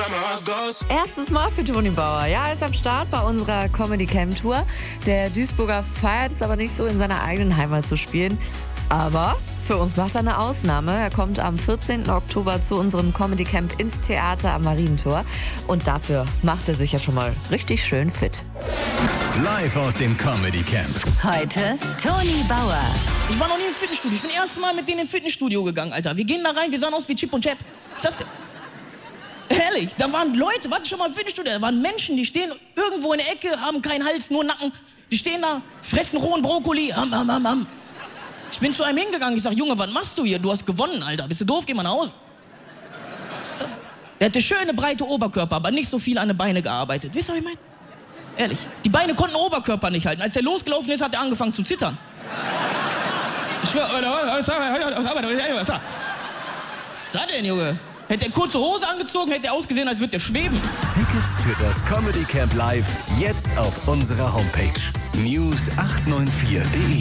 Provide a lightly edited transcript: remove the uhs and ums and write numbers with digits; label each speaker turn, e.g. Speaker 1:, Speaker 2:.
Speaker 1: Erstes Mal für Toni Bauer. Ja, er ist am Start bei unserer Comedy Camp Tour. Der Duisburger feiert es aber nicht so, in seiner eigenen Heimat zu spielen. Aber für uns macht er eine Ausnahme. Er kommt am 14. Oktober zu unserem Comedy Camp ins Theater am Marientor. Und dafür macht er sich ja schon mal richtig schön fit.
Speaker 2: Live aus dem Comedy Camp.
Speaker 3: Heute Toni Bauer.
Speaker 4: Ich war noch nie im Fitnessstudio. Ich bin das erste Mal mit denen ins Fitnessstudio gegangen, Alter. Wir gehen da rein, wir sahen aus wie Chip und Chap. Was ist das denn? Ehrlich, da waren Leute, warte schon mal im Fitnessstudio, da waren Menschen, die stehen irgendwo in der Ecke, haben keinen Hals, nur Nacken. Die stehen da, fressen rohen Brokkoli, Ich bin zu einem hingegangen, ich sag, Junge, was machst du hier? Du hast gewonnen, Alter. Bist du doof? Geh mal nach Hause. Was ist das? Der hatte schöne, breite Oberkörper, aber nicht so viel an den Beinen gearbeitet. Wisst ihr, was ich meine? Ehrlich. Die Beine konnten den Oberkörper nicht halten. Als er losgelaufen ist, hat er angefangen zu zittern. Ich schwör, was ist das denn, Junge? Hätte er kurze Hose angezogen, hätte er ausgesehen, als würde er schweben.
Speaker 2: Tickets für das Comedy Camp Live jetzt auf unserer Homepage news894.de.